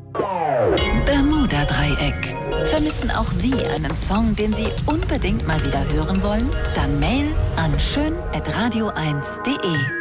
Bermuda-Dreieck. Vermissen auch Sie einen Song, den Sie unbedingt mal wieder hören wollen? Dann Mail an schön@radio1.de.